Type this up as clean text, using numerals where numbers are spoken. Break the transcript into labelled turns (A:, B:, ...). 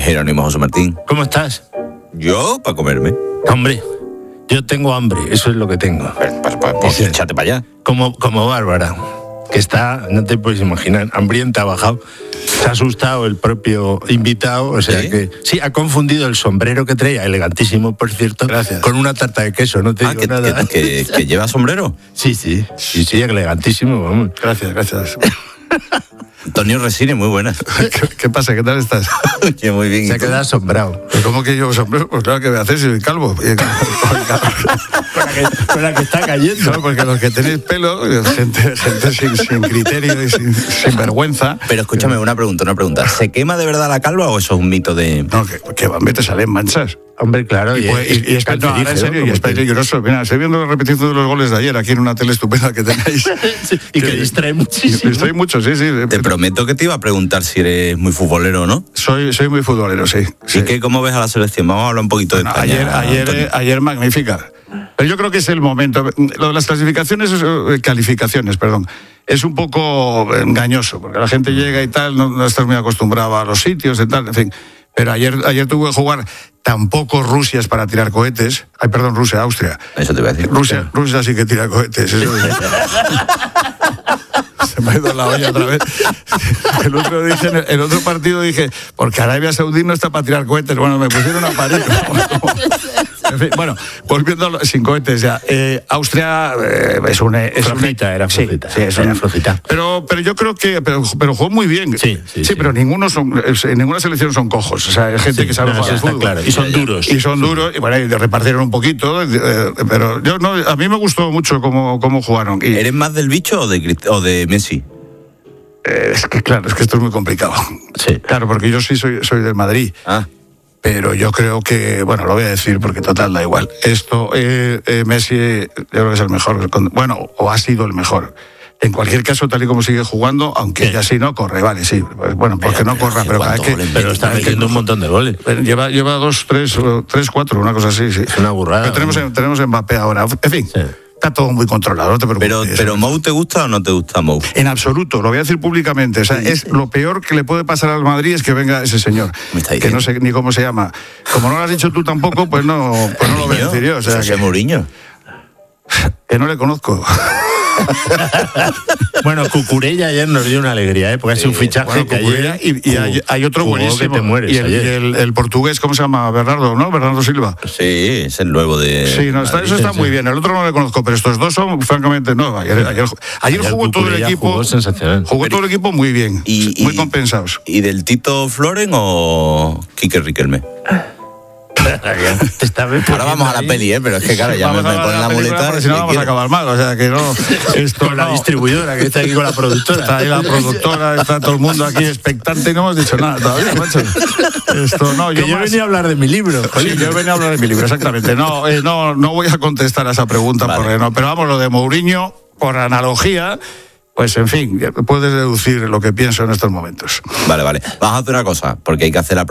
A: Jerónimo José Martín.
B: ¿Cómo estás?
A: Yo, para comerme.
B: Hombre, yo tengo hambre, eso es lo que tengo.
A: Pues échate para allá.
B: Como Bárbara, que está, no te puedes imaginar, hambrienta, ha bajado. Se ha asustado el propio invitado, o sea que sí, ha confundido el sombrero que traía, elegantísimo por cierto,
C: Gracias.
B: con una tarta de queso, no te digo nada.
A: Que lleva sombrero.
B: Sí, elegantísimo, vamos.
C: Gracias.
A: Antonio Resines, muy buenas.
C: ¿Qué pasa? ¿Qué tal estás?
A: Oye, muy bien.
B: Se ha quedado asombrado.
C: Pues, ¿cómo que yo sombrero? Pues claro que voy a hacer si soy calvo.
B: Con la que está cayendo.
C: No, porque los que tenéis pelo, gente sin criterio y sin vergüenza.
A: Pero escúchame, una pregunta. ¿Se quema de verdad la calva o eso es un mito de...?
C: No, que te salen manchas.
B: Hombre, claro.
C: Y es en serio, y es peligroso. Mira, estoy viendo la repetición de los goles de ayer aquí en una tele estupenda que tenéis.
B: Sí, y que distrae muchísimo.
C: Distrae mucho, sí.
A: Te prometo que te iba a preguntar si eres muy futbolero o no.
C: Soy muy futbolero, sí.
A: ¿Y cómo ves a la selección? Vamos a hablar un poquito de España.
C: Ayer magnífica. Pero yo creo que es el momento. Lo de las calificaciones, es un poco engañoso, porque la gente llega y tal, no estás muy acostumbrado a los sitios y tal, en fin. Pero ayer tuve que jugar tampoco Rusia es para tirar cohetes. Rusia, Austria.
A: Eso te iba a decir.
C: Rusia sí que tira cohetes. Eso se me ha ido la olla otra vez. El otro partido dije, porque Arabia Saudí no está para tirar cohetes. Bueno, me pusieron a parir. En fin, bueno, volviendo sin cohetes ya. Austria es
B: flojita, era flojita.
C: Sí, era flojita. Pero yo creo que pero jugó muy bien. Sí, pero en ninguna selección son cojos. O sea, hay gente que sabe jugar al fútbol.
B: Claro. Y son duros.
C: Y bueno, y repartieron un poquito. Pero a mí me gustó mucho cómo jugaron.
A: ¿Eres más del bicho o de Messi?
C: Es que esto es muy complicado.
B: Sí.
C: Claro, porque yo sí soy del Madrid. Pero yo creo que, lo voy a decir porque total da igual. Messi yo creo que es el mejor, o ha sido el mejor. En cualquier caso, tal y como sigue jugando, aunque ya sí no corre, vale, sí. Bueno, porque no corra, pero cada vez que...
B: Pero está metiendo un montón de goles.
C: Lleva 2, 3, 4, una cosa así, sí.
B: Es una burrada.
C: Pero tenemos Mbappé ahora. En fin. Sí. Está todo muy controlado, no te preocupes.
A: Pero ¿Mou te gusta o no te gusta Mou?
C: En absoluto, lo voy a decir públicamente. O sea, es lo peor que le puede pasar al Madrid es que venga ese señor. Que no sé ni cómo se llama. Como no lo has dicho tú tampoco, pues no lo voy a decir yo. O sea,
A: que Mourinho.
C: Que no le conozco.
B: Bueno, Cucurella ayer nos dio una alegría, porque es un fichaje que ayer...
C: Y hay otro buenísimo.
B: Que te mueres,
C: y el portugués, ¿cómo se llama? Bernardo, ¿no? Bernardo Silva.
A: Sí, es el nuevo de...
C: Sí, no, eso está muy bien. El otro no le conozco, pero estos dos son, francamente, no. Ayer jugó todo el equipo...
B: Jugó sensacional.
C: Jugó todo el equipo muy bien, muy compensados.
A: ¿Y del Tito Floren o Quique Riquelme? Ahora vamos a la peli, pero es que claro, ya me ponen la muleta.
C: Si no vamos a acabar mal, o sea que no.
B: Con la distribuidora que está aquí con la productora.
C: Está ahí la productora, está todo el mundo aquí expectante y no hemos dicho nada todavía, macho. Esto no,
B: yo venía a hablar de mi libro.
C: Sí, yo venía a hablar de mi libro, exactamente. No voy a contestar a esa pregunta, vale. Pero vamos, lo de Mourinho, por analogía. Pues en fin, puedes deducir lo que pienso en estos momentos.
A: Vale. Vamos a hacer una cosa, porque hay que hacer la